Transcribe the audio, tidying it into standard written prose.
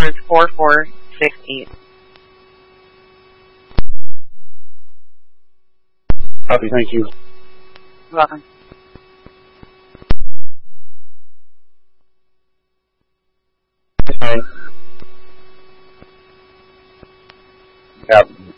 number is 4468. Copy, thank you. You're welcome. Yeah.